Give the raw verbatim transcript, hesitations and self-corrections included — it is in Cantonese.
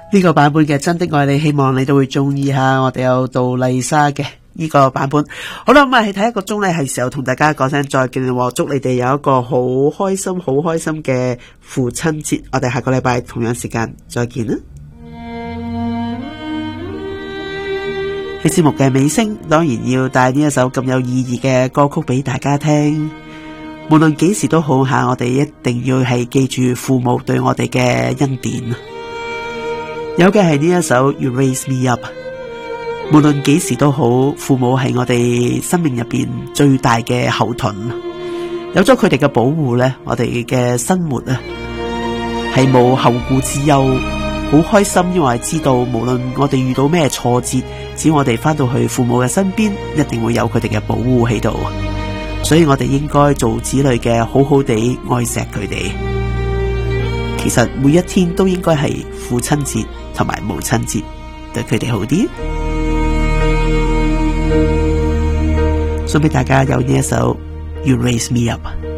呢個版本嘅真的愛你，希望你都會中意下。我哋有杜麗莎嘅呢個版本。好啦，咁啊，係睇一個鐘咧，係時候同大家講聲再見啦。祝你哋有一個好開心、好開心嘅父親節。我哋下個禮拜同樣時間再見啦。喺節目嘅尾聲，當然要帶呢一首咁有意義嘅歌曲俾大家聽。無論幾時都好下，我哋一定要係記住父母對我哋嘅恩典。有嘅係呢一首 You Raise Me Up。無論幾時都好，父母係我哋生命入邊最大嘅後盾。有咗佢哋嘅保護呢，我哋嘅生活啊係冇後顧之憂，好開心，因為知道無論我哋遇到咩挫折，只要我哋翻到去父母嘅身邊，一定會有佢哋嘅保護喺度。所以我哋應該做子女嘅，好好地愛錫佢哋。其實每一天都應該係父親節同埋母親節，對佢哋好啲。送俾大家有呢一首 You Raise Me Up。